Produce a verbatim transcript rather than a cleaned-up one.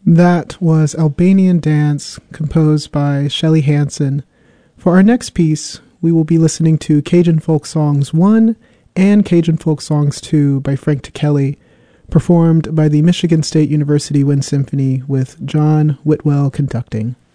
That was Albanian Dance, composed by Shelly Hansen. For our next piece, we will be listening to Cajun Folk Songs one and Cajun Folk Songs two by Frank Ticheli, performed by the Michigan State University Wind Symphony with John Whitwell conducting.